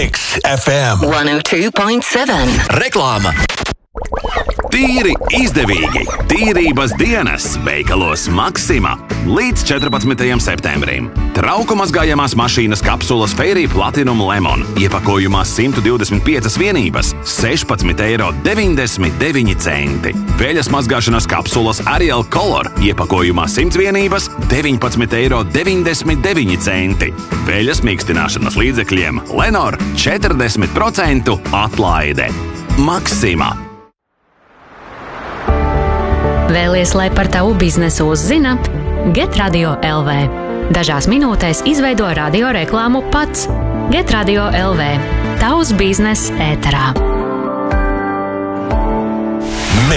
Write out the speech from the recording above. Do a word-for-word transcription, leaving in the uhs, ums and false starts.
Mix F M one oh two point seven. Reklāma. Tīri izdevīgi! Tīrības dienas veikalos Maxima līdz četrpadsmitajam septembrim. Trauku mazgājamās mašīnas kapsulas Fairy Platinum Lemon iepakojumā simt divdesmit piecas vienības - sešpadsmit eiro deviņdesmit deviņi centi. Veļas mazgāšanas kapsulas Ariel Color iepakojumā simt vienības - deviņpadsmit eiro deviņdesmit deviņi centi. Veļas mīkstināšanas līdzekļiem Lenor četrdesmit procentu atlaide. Maxima. Vēlies, lai par tavu biznesu uzzina? GetRadio L V. Dažās minūtēs izveido radio reklāmu pats. GetRadio L V. Tavs bizness ēterā.